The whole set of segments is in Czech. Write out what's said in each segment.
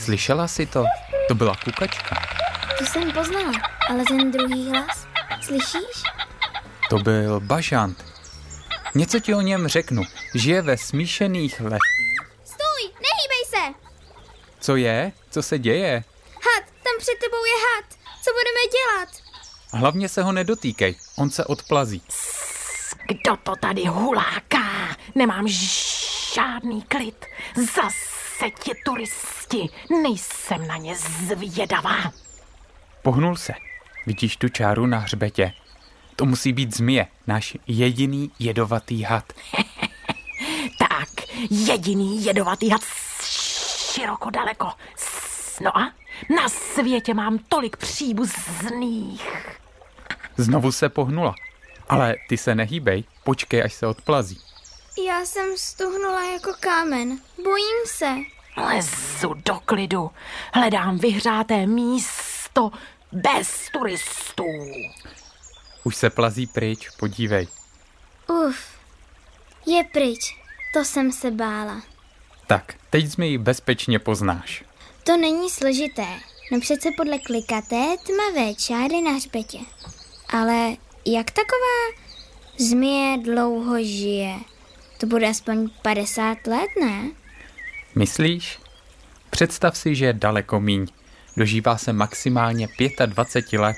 Slyšela jsi to? To byla kukačka. Tu jsem poznala, ale ten druhý hlas, slyšíš? To byl bažant. Něco ti o něm řeknu. Žije ve smíšených lesích. Stůj, nehýbej se! Co je? Co se děje? Had, tam před tebou je had. Co budeme dělat? Hlavně se ho nedotýkej, on se odplazí. Kdo to tady huláká? Nemám žádný klid. Zase ti turisti. Nejsem na ně zvědavá. Pohnul se. Vidíš tu čáru na hřbetě? To musí být zmije, náš jediný jedovatý had. Tak, jediný jedovatý had široko daleko. No a na světě mám tolik příbuzných. Znovu se pohnula. Ale ty se nehýbej, počkej, až se odplazí. Já jsem stuhnula jako kámen. Bojím se. Lezu do klidu. Hledám vyhřáté místo bez turistů. Už se plazí pryč, podívej. Je pryč. To jsem se bála. Tak, teď zmiji bezpečně poznáš. To není složité. No přece podle klikaté tmavé čáry na hřbetě. Ale jak taková zmije dlouho žije? To bude aspoň 50 let, ne? Myslíš? Představ si, že je daleko míň. Dožívá se maximálně 25 let.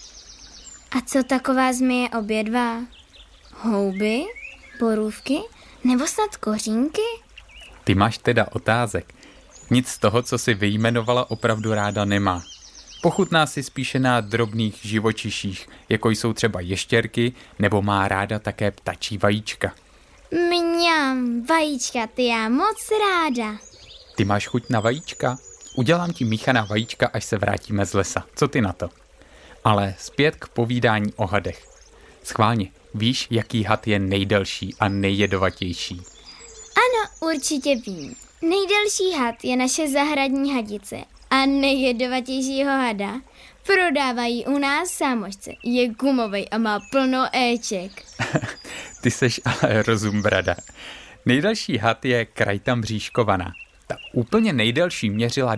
A co taková zmije obědvá? Houby? Borůvky? Nebo snad kořínky? Ty máš teda otázek. Nic z toho, co si vyjmenovala, opravdu ráda nemá. Pochutná si spíše na drobných živočiších, jako jsou třeba ještěrky, nebo má ráda také ptačí vajíčka. Mňam, vajíčka, ty já moc ráda. Ty máš chuť na vajíčka? Udělám ti míchaná vajíčka, až se vrátíme z lesa. Co ty na to? Ale zpět k povídání o hadech. Schválně, víš, jaký had je nejdelší a nejjedovatější? Ano, určitě vím. Nejdelší had je naše zahradní hadice a nejjedovatějšího hada prodávají u nás sámošce. Je gumovej a má plno éček. Ty seš ale rozumbrada. Nejdelší had je krajta mřížkovaná. Ta úplně nejdelší měřila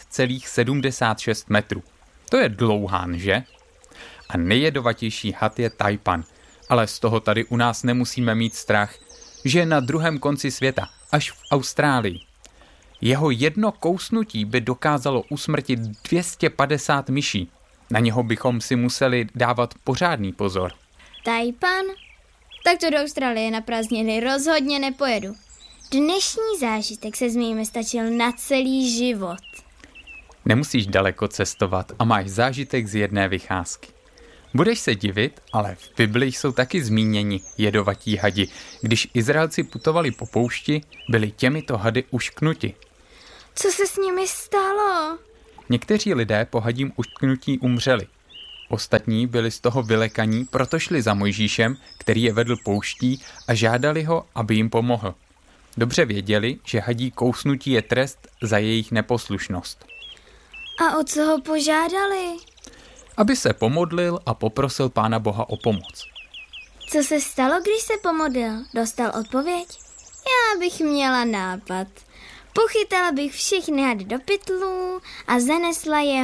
9,76 metrů. To je dlouhán, že? A nejjedovatější had je tajpan. Ale z toho tady u nás nemusíme mít strach, že je na druhém konci světa, až v Austrálii. Jeho jedno kousnutí by dokázalo usmrtit 250 myší. Na něho bychom si museli dávat pořádný pozor. Tajpan? Tak to do Austrálie na prázdniny rozhodně nepojedu. Dnešní zážitek se zmijmi stačil na celý život. Nemusíš daleko cestovat a máš zážitek z jedné vycházky. Budeš se divit, ale v Bibli jsou taky zmíněni jedovatí hadi. Když Izraelci putovali po poušti, byli těmito hady ušknuti. Co se s nimi stalo? Někteří lidé po hadím ušknutí umřeli. Ostatní byli z toho vylekaní, proto šli za Mojžíšem, který je vedl pouští a žádali ho, aby jim pomohl. Dobře věděli, že hadí kousnutí je trest za jejich neposlušnost. A o co ho požádali? Aby se pomodlil a poprosil Pána Boha o pomoc. Co se stalo, když se pomodlil? Dostal odpověď? Já bych měla nápad. Pochytala bych všechny hady do pytlů a zanesla je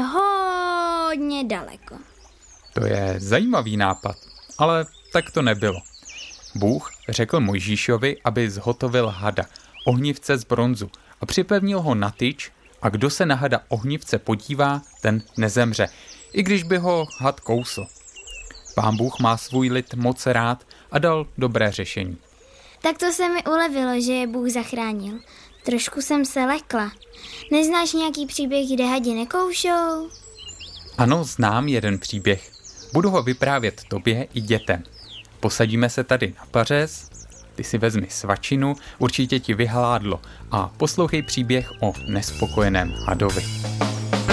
hodně daleko. To je zajímavý nápad, ale tak to nebylo. Bůh řekl Mojžíšovi, aby zhotovil hada, ohnivce z bronzu a připevnil ho na tyč a kdo se na hada ohnivce podívá, ten nezemře, i když by ho had kousl. Pán Bůh má svůj lid moc rád a dal dobré řešení. Tak to se mi ulevilo, že je Bůh zachránil. Trošku jsem se lekla. Neznáš nějaký příběh, kde hadi nekoušou? Ano, znám jeden příběh. Budu ho vyprávět tobě i dětem. Posadíme se tady na pařez, ty si vezmi svačinu, určitě ti vyhládlo a poslouchej příběh o nespokojeném hadovi.